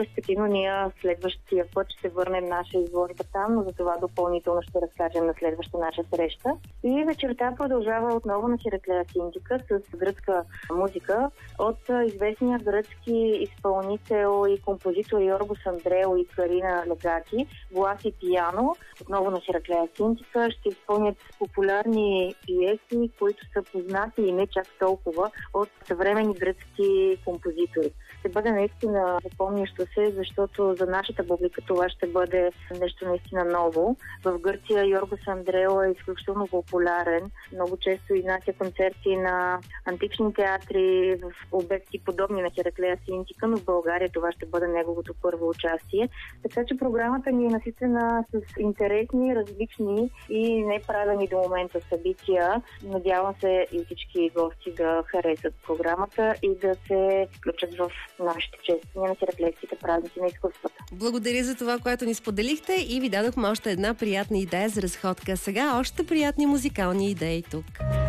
респективно ние следващия път ще върнем наша изложба там, но за това допълнително ще разкажем на следваща наша среща. И вечерта продължава отново на Хераклея Синдика с гръцка музика от известния гръцки изпълнител и композитор Йоргос Андрео и Карина Легати, глас и пиано. Отново на Хераклея Синдика ще изпълнят популярни пиеси, които са познати и не чак толкова от съвременни гръцки композитори. Ще бъде наистина запомнящо се, защото за нашата публика това ще бъде нещо наистина ново. В Гърция Йоргос Андрео е изключително популярен. Много често изнася концерти на антични театри в обекти подобни на Хераклея Синдика, но в България това ще бъде неговото първо участие. Така че програмата ни е наситена с интересни, различни и неправени до момента събития. Надявам се и всички гости да харесат програмата и да се включат в нашите чествания на хераклейските празници на изкуствата. Благодаря за това, което ни споделихте и ви дадохме още една приятна идея за разходка. Сега още приятни музикални идеи тук.